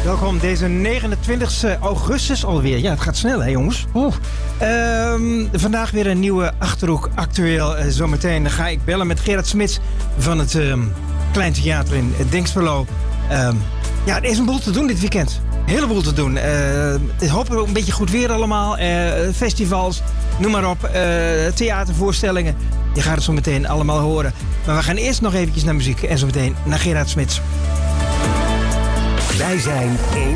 Welkom deze 29 augustus alweer. Ja, het gaat snel hè jongens. Vandaag weer een nieuwe Achterhoek Actueel. Zometeen ga ik bellen met Gerard Smits van het Klein Theater in Dinxperlo. Ja, er is een boel te doen dit weekend. Een heleboel te doen. Hopen we een beetje goed weer allemaal. Festivals, noem maar op. Theatervoorstellingen. Je gaat het zo meteen allemaal horen. Maar we gaan eerst nog eventjes naar muziek. En zo meteen naar Gerard Smits. Wij zijn